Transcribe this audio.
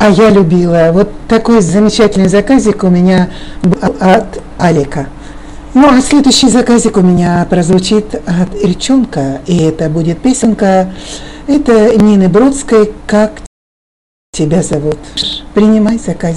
А я любила. Вот такой замечательный заказик у меня был от Алика. Ну, а следующий заказик у меня прозвучит от Речонка, и это будет песенка, это Нины Бродской «Как тебя зовут». Принимай заказ.